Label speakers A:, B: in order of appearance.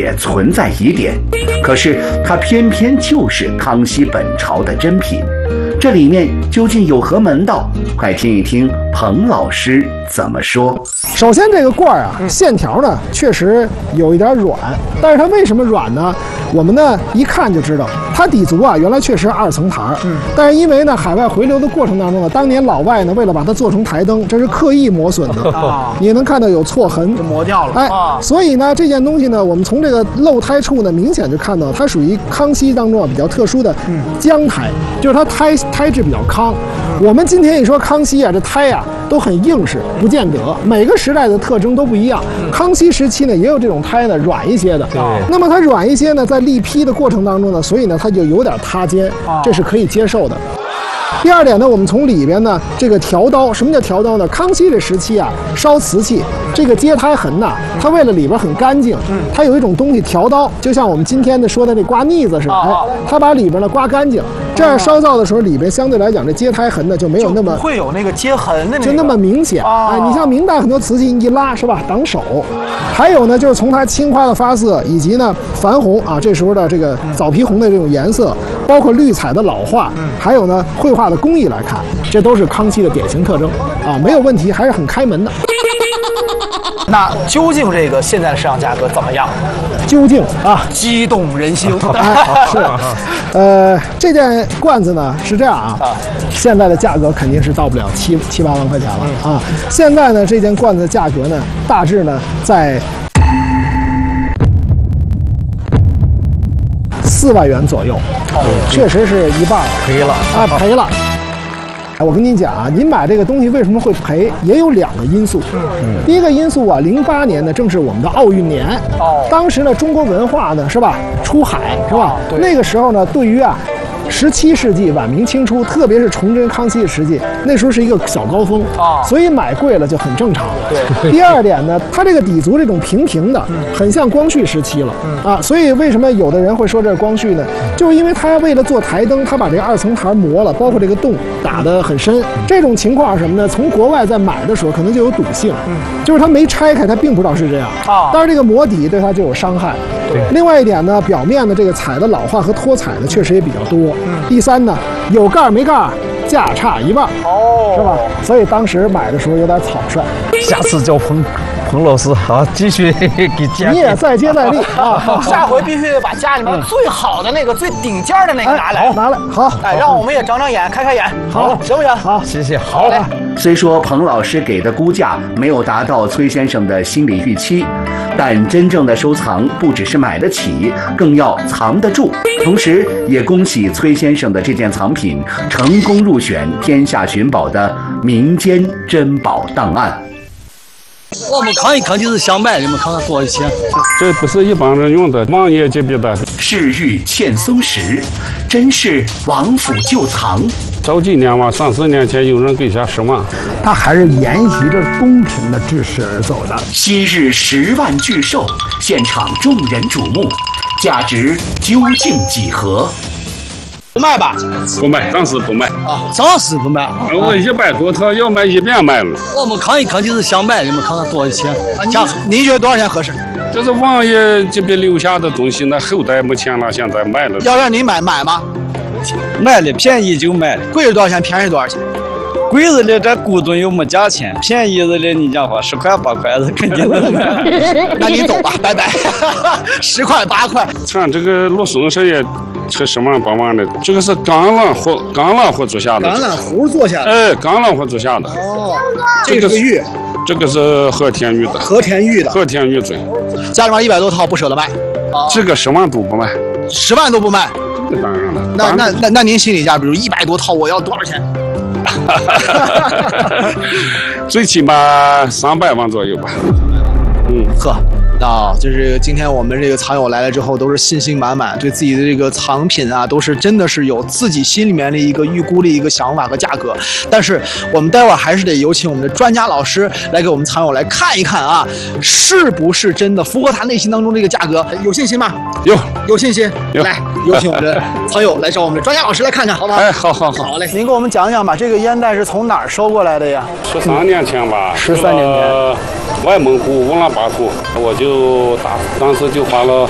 A: 也存在疑点，可是它偏偏就是康熙本朝的珍品。这里面究竟有何门道？快听一听彭老师怎么说。
B: 首先，这个罐儿啊，线条呢确实有一点软，但是它为什么软呢？我们呢一看就知道，它底足啊原来确实2层台儿，但是因为呢海外回流的过程当中呢，当年老外呢为了把它做成台灯，这是刻意磨损的啊，你能看到有错痕，
C: 就磨掉了。
B: 哎，所以呢这件东西呢，我们从这个漏胎处呢明显就看到它属于康熙当中啊比较特殊的姜胎，就是它胎质比较康。我们今天一说康熙啊，这胎啊都很硬实，不见得每个时代的特征都不一样。康熙时期呢也有这种胎呢软一些的，那么它软一些呢，在立坯的过程当中呢，所以呢它就有点塌肩，这是可以接受的。第二点呢，我们从里边呢这个调刀，什么叫调刀呢？康熙这时期啊，烧瓷器这个接胎痕呐，它为了里边很干净，它有一种东西调刀，就像我们今天的说的这刮腻子似的，哎，它把里边呢刮干净，这样烧造的时候里边相对来讲这接胎痕呢就没有那么
C: 会有那个接痕的那个，
B: 就那么明显。哎，你像明代很多瓷器一拉是吧，挡手。还有呢，就是从它青花的发色以及呢矾红啊，这时候的这个枣皮红的这种颜色，包括绿彩的老化，还有呢绘画的工艺来看，这都是康熙的典型特征啊，没有问题，还是很开门的。
C: 那究竟这个现在的市场价格怎么样？
B: 究竟啊，
C: 激动人心。
B: 是，这件罐子呢是这样啊，现在的价格肯定是到不了7、8万块钱了啊。现在呢，这件罐子的价格呢，大致呢在4万元左右，确实是一半
D: 赔了
B: 啊，赔了。我跟您讲啊，您买这个东西为什么会赔，也有2个因素。第一个因素啊，08年呢正是我们的奥运年，当时呢中国文化呢是吧出海是吧，那个时候呢对于啊17世纪晚明清初，特别是崇祯康熙的时期，那时候是一个小高峰啊，所以买贵了就很正常。对。第二点呢，它这个底足这种平平的，很像光绪时期了啊，所以为什么有的人会说这是光绪呢？就是因为他为了做台灯，他把这个2层台磨了，包括这个洞打得很深。这种情况是什么呢？从国外在买的时候可能就有赌性，就是他没拆开，他并不知道是这样啊，但是这个磨底对他就有伤害。对。另外一点呢，表面的这个彩的老化和脱彩的确实也比较多。第三呢，有盖没盖，价差1万，是吧？所以当时买的时候有点草率。
D: 下次叫彭老师好，继续给加。
B: 你也再接再厉啊！
C: 下回必须得把家里面最好的那个、最顶尖的那个拿来，
B: 拿来，好，
C: 哎，让我们也长长眼、开开眼，好，行不行？
B: 好，
D: 谢谢，好嘞。
A: 虽说彭老师给的估价没有达到崔先生的心理预期，但真正的收藏不只是买得起，更要藏得住。同时，也恭喜崔先生的这件藏品成功入选天下寻宝的民间珍宝档案。
E: 我们看一看就是想买，你们看看多少钱？
F: 这不是一般人用的，王爷级别的。
A: 世玉嵌松石，真是王府旧藏。
F: 早几年吧，30年前有人给下10万，
B: 他还是沿袭着宫廷的制式而走的。
A: 昔日10万巨兽，现场众人瞩目，价值究竟几何？
C: 不卖吧？
F: 不卖，暂时不卖
E: 啊，暂时不卖。
F: 我100多套，要卖1遍卖了。
E: 我们看一看就是想买，你们看看多少钱？
C: 您觉得多少钱合适？
F: 这是王爷这边留下的东西，那后代没钱了，现在卖了。
C: 要让您买吗？
E: 买了，便宜就买了。
C: 贵是多少钱？便宜是多少钱？
E: 贵子的这古董又没价钱，便宜的了你讲话10块8块是肯定的。
C: 那您走吧，拜拜。10块8块。
F: 像这个罗松石也才10万8万的，这个是钢缆活做下的。
C: 钢缆壶做下的。
F: 哎，钢缆活做下的。
C: 哦，这个是玉。
F: 这个是和田玉的。
C: 和田玉的。和
F: 田玉嘴。
C: 家里面100多套不舍得卖。
F: 这个10万都不卖。
C: 10万都不卖。
F: 当然了。
C: 那您心里价，比如100多套，我要多少钱？
F: 最起码300万左右吧。
C: 呵。啊，就是今天我们这个藏友来了之后，都是信心满满，对自己的这个藏品啊，都是真的是有自己心里面的一个预估的一个想法和价格。但是我们待会儿还是得有请我们的专家老师来给我们藏友来看一看啊，是不是真的符合他内心当中这个价格？有信心吗？有信心。来，有请我们的藏友来找我们的专家老师来看看，好吗？
F: 哎，好
C: 嘞。您给我们讲讲吧，这个烟袋是从哪儿收过来的呀
F: ？13年前吧。
C: 13年前。
F: 外蒙古乌兰巴托，我就当时就花了